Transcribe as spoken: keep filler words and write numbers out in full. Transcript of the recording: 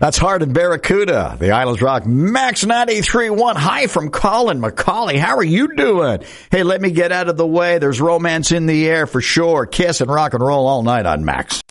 That's Hard in Barracuda, the Islands Rock Max ninety-three point one. Hi from Colin McCauley. How are you doing? Hey, let me get out of the way. There's romance in the air for sure. Kiss and rock and roll all night on Max.